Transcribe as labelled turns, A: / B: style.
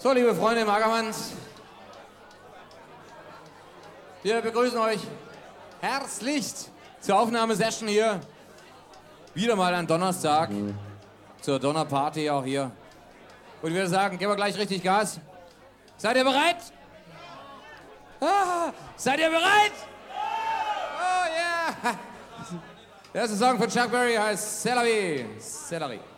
A: So, liebe Freunde im Ackermanns, wir begrüßen euch herzlich zur Aufnahmesession hier. Wieder mal ein Donnerstag, zur Donnerparty auch hier. Und ich würde sagen, geben wir gleich richtig Gas. Seid ihr bereit? Ah, seid ihr bereit? Oh yeah! Der erste Song von Chuck Berry heißt C'est la vie. C'est la vie.